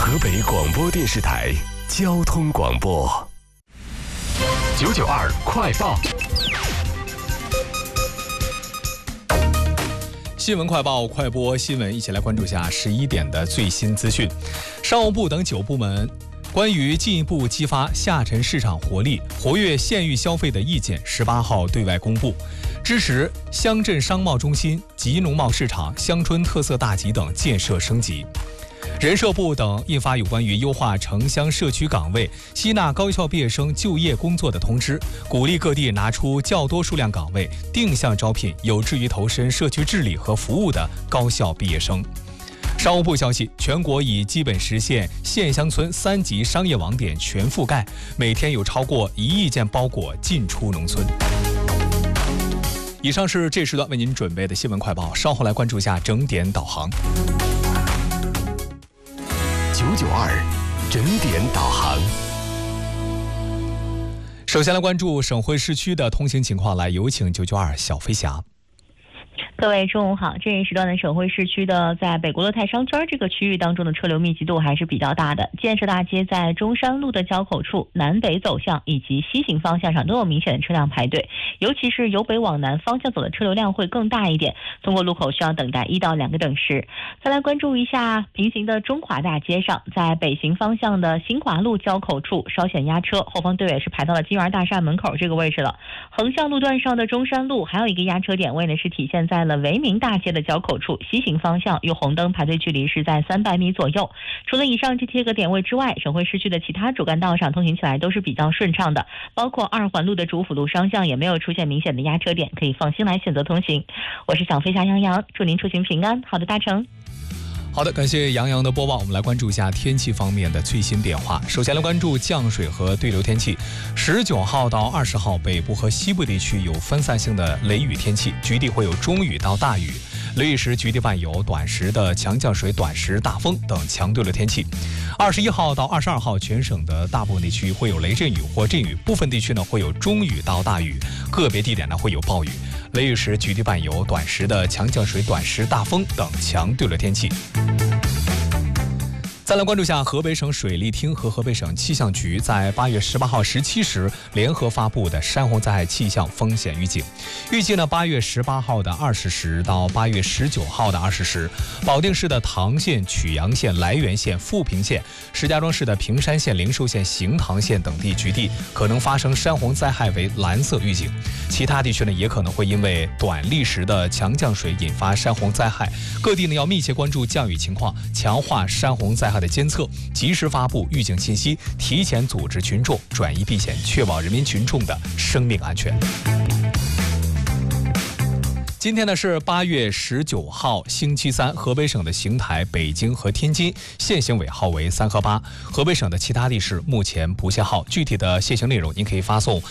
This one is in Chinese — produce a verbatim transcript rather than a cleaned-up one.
河北广播电视台交通广播九九二快报。 新闻快报快播新闻，一起来关注一下十一点的最新资讯。商务部等九部门关于进一步激发下沉市场活力、活跃县域消费的意见，十八号对外公布，支持乡镇商贸中心、集农贸市场、乡村特色大集等建设升级。人社部等印发有关于优化城乡社区岗位、吸纳高校毕业生就业工作的通知，鼓励各地拿出较多数量岗位，定向招聘有志于投身社区治理和服务的高校毕业生。商务部消息，全国已基本实现县乡村三级商业网点全覆盖，每天有超过一亿件包裹进出农村。以上是这时段为您准备的新闻快报，稍后来关注一下整点导航。 九九二整点导航。 首先来关注省会市区的通行情况，来有请九九二小飞侠。 各位中午好，这一时段的省会市区的在北国乐泰商圈这个区域当中的车流密集度还是比较大的。建设大街在中山路的交口处，南北走向以及西行方向上都有明显的车辆排队，尤其是由北往南方向走的车流量会更大一点，通过路口需要等待一到两个等时。再来关注一下平行的中华大街上，在北行方向的新华路交口处稍显压车，后方队尾是排到了金源大厦门口这个位置了。横向路段上的中山路还有一个压车点位呢，是体现在了维明大街的交口处，西行方向与红灯排队距离是在三百米左右。除了以上这些个点位之外，省会市区的其他主干道上通行起来都是比较顺畅的，包括二环路的主辅路双向也没有出现明显的压车点，可以放心来选择通行。我是小飞侠杨洋，祝您出行平安，好的大成。 好的，感谢杨洋的播报。我们来关注一下天气方面的最新变化。首先来关注降水和对流天气。十九号到二十号，北部和西部地区有分散性的雷雨天气，局地会有中雨到大雨，雷雨时局地伴有短时的强降水、短时大风等强对流天气。二十一号到二十二号，全省的大部分地区会有雷阵雨或阵雨，部分地区呢会有中雨到大雨，个别地点呢会有暴雨。雷雨时局地伴有短时的强降水、短时大风等强对流天气。再来关注一下河北省水利厅和河北省气象局在八月十八号十七时联合发布的山洪灾害气象风险预警。预计呢，八月十八号的二十时到八月十九号的二十时，保定市的唐县、曲阳县、涞源县、富平县、石家庄市的平山县、灵寿县、行唐县等地局地可能发生山洪灾害为蓝色预警。其他地区呢，也可能会因为短历时的强降水引发山洪灾害。各地呢要密切关注降雨情况，强化山洪灾害的监测，及时发布预警信息，提前组织群众转移避险，确保人民群众的生命安全。今天呢是八月十九号，星期三。河北省的邢台、北京和天津限行尾号为三和八。河北省的其他地市目前不限号，具体的限行内容您可以发送